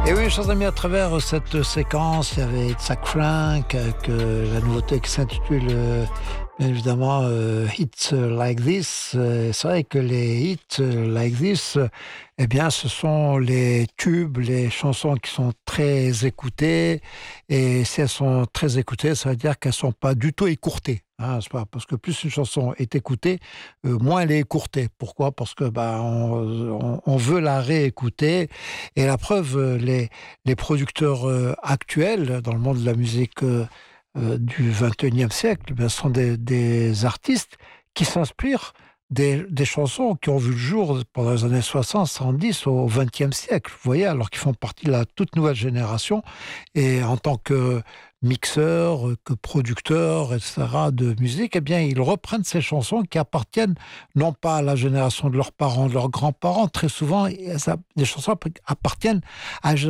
Et oui, chers amis, à travers cette séquence, il y avait Itzhak Frank avec la nouveauté qui s'intitule bien évidemment Hits Like This. C'est vrai que les hits like this, eh bien, ce sont les tubes, les chansons qui sont très écoutées. Et si elles sont très écoutées, ça veut dire qu'elles ne sont pas du tout écourtées. Hein, c'est pas parce que plus une chanson est écoutée, moins elle est écourtée. Pourquoi? Parce que on veut la réécouter. Et la preuve, les producteurs actuels dans le monde de la musique du XXIe siècle, ce sont des artistes qui s'inspirent des chansons qui ont vu le jour pendant les années 60, 70 au XXe siècle. Vous voyez, alors qu'ils font partie de la toute nouvelle génération. Et en tant que mixeurs, que producteurs, etc., de musique, eh bien, ils reprennent ces chansons qui appartiennent non pas à la génération de leurs parents, de leurs grands-parents. Très souvent, les chansons appartiennent à